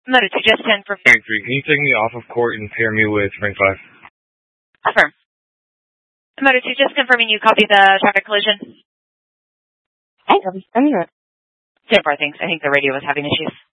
Motor 2, just 10 for... Ring 3, can you take me off of court and pair me with Ring 5? Affirm. Motor 2, just confirming you copy the traffic collision. I copy. I'm here. 10-4, thanks. I think the radio was having issues.